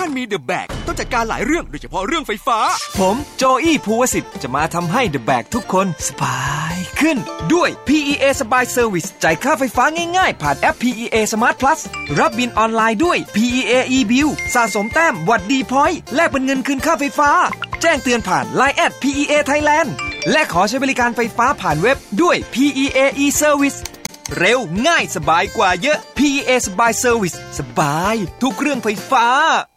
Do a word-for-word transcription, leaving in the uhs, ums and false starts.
านมีเดอะแบกต้องจัดการหลายเรื่องโดยเฉพาะเรื่องไฟฟ้าผมโจอี้ภูวสิทธิ์จะมาทำให้เดอะแบกทุกคนสบายขึ้นด้วย พี อี เอ สบายเซอร์วิสจ่ายค่าไฟฟ้าง่ายๆผ่านแอป พี อี เอ Smart Plus รับบิลออนไลน์ด้วย พี อี เอ e-bill สะสมแต้มวัดดีพอยต์แลกเป็นเงินคืนค่าไฟฟ้าแจ้งเตือนผ่าน ไลน์ แอท พี อี เอ Thailand และขอใช้บริการไฟฟ้าผ่านเว็บด้วย พี อี เอ e-service เร็วง่ายสบายกว่าเยอะ พี อี เอ สบายเซอร์วิสสบายทุกเรื่องไฟฟ้า